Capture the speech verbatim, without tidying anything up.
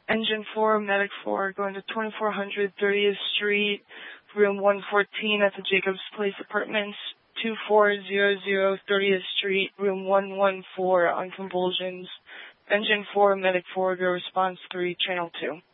Engine four, Medic four, going to twenty-four hundred thirtieth Street, room one fourteen at the Jacobs Place Apartments, two four zero zero thirtieth Street, room one one four on convulsions. Engine four, Medic four, go response three, channel two.